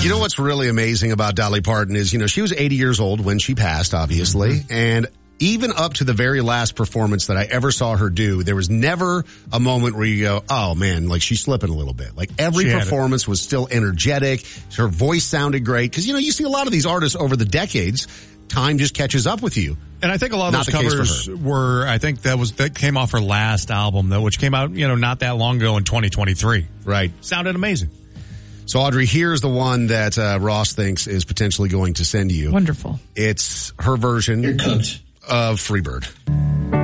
You know what's really amazing about Dolly Parton is, she was 80 years old when she passed, obviously, and even up to the very last performance that I ever saw her do, there was never a moment where you go, oh man, like she's slipping a little bit. Like every performance was still energetic. Her voice sounded great. Cause you see a lot of these artists over the decades, time just catches up with you. And I think a lot of those covers were, I think that came off her last album though, which came out, not that long ago in 2023. Right. Sounded amazing. So, Audrey, here's the one that Ross thinks is potentially going to send you. Wonderful. It's her version of Freebird.